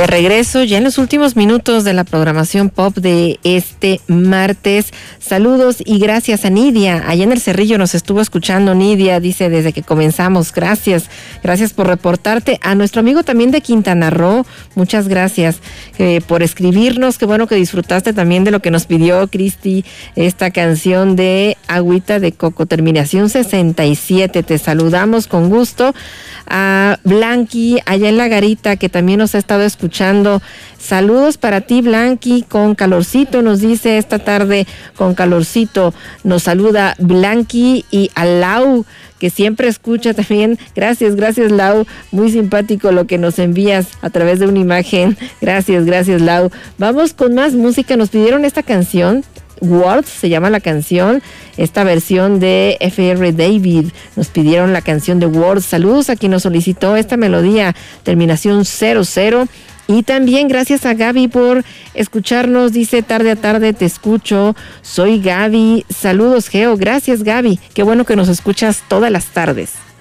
De regreso ya en los últimos minutos de la programación pop de este martes. Saludos y gracias a Nidia. Allá en el Cerrillo nos estuvo escuchando Nidia, dice desde que comenzamos. Gracias por reportarte. A nuestro amigo también de Quintana Roo, muchas gracias por escribirnos. Qué bueno que disfrutaste también de lo que nos pidió Cristi, esta canción de Agüita de Coco, terminación 67. Te saludamos con gusto. A Blanqui, allá en La Garita, que también nos ha estado escuchando. Saludos para ti, Blanqui, con calorcito, nos dice esta tarde, con calorcito. Nos saluda Blanqui, y a Lau, que siempre escucha también. Gracias, Lau. Muy simpático lo que nos envías a través de una imagen. Gracias, Lau. Vamos con más música. Nos pidieron esta canción. Words se llama la canción, esta versión de F.R. David. Nos pidieron la canción de Words. Saludos a quien nos solicitó esta melodía, terminación 00. Y también gracias a Gaby por escucharnos. Dice, tarde a tarde te escucho. Soy Gaby. Saludos, Geo. Gracias, Gaby. Qué bueno que nos escuchas todas las tardes.